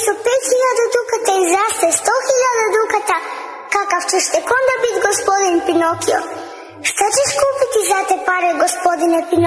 umjesto 5.000 dukata izraste 100.000 dukata, kakav ćeš tek onda biti gospodin Pinokio? Šta ćeš kupiti za te pare, gospodine Pinokio?